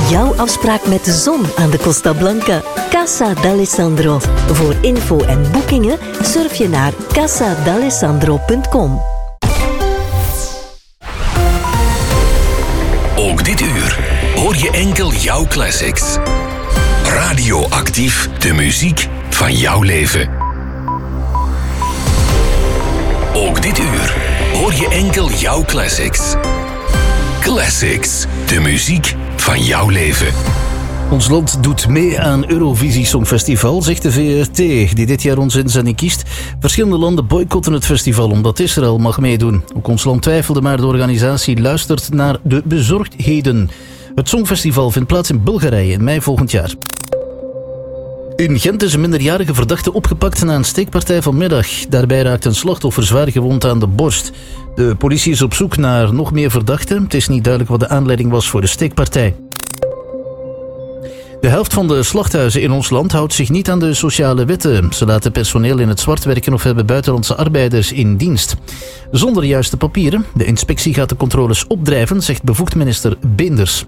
Jouw afspraak met de zon aan de Costa Blanca. Casa d'Alessandro. Voor info en boekingen surf je naar casadalessandro.com. Ook dit uur hoor je enkel jouw classics. Radioactief, de muziek van jouw leven. Ook dit uur hoor je enkel jouw classics. Classics, de muziek van jouw leven. Ons land doet mee aan Eurovisie Songfestival, zegt de VRT, die dit jaar onze inzending kiest. Verschillende landen boycotten het festival omdat Israël mag meedoen. Ook ons land twijfelde, maar de organisatie luistert naar de bezorgdheden. Het Songfestival vindt plaats in Bulgarije in mei volgend jaar. In Gent is een minderjarige verdachte opgepakt na een steekpartij vanmiddag. Daarbij raakt een slachtoffer zwaar gewond aan de borst. De politie is op zoek naar nog meer verdachten. Het is niet duidelijk wat de aanleiding was voor de steekpartij. De helft van de slachthuizen in ons land houdt zich niet aan de sociale wetten. Ze laten personeel in het zwart werken of hebben buitenlandse arbeiders in dienst. Zonder juiste papieren. De inspectie gaat de controles opdrijven, zegt bevoegd minister Beenders.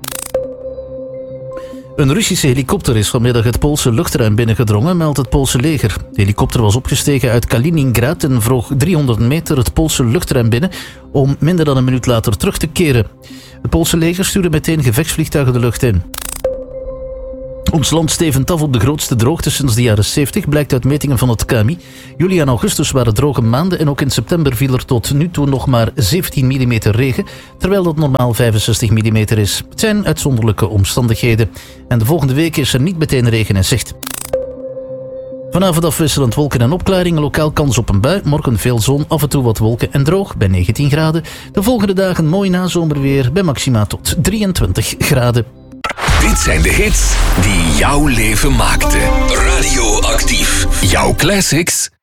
Een Russische helikopter is vanmiddag het Poolse luchtruim binnengedrongen, meldt het Poolse leger. De helikopter was opgestegen uit Kaliningrad en vloog 300 meter het Poolse luchtruim binnen om minder dan een minuut later terug te keren. Het Poolse leger stuurde meteen gevechtsvliegtuigen de lucht in. Ons land stevend af op de grootste droogte sinds de jaren 70, blijkt uit metingen van het KMI. Juli en augustus waren droge maanden en ook in september viel er tot nu toe nog maar 17 mm regen, terwijl dat normaal 65 mm is. Het zijn uitzonderlijke omstandigheden. En de volgende week is er niet meteen regen in zicht. Vanavond afwisselend wolken en opklaringen, lokaal kans op een bui. Morgen veel zon, af en toe wat wolken en droog bij 19 graden. De volgende dagen mooi nazomerweer bij maxima tot 23 graden. Dit zijn de hits die jouw leven maakten. Radioactief. Jouw classics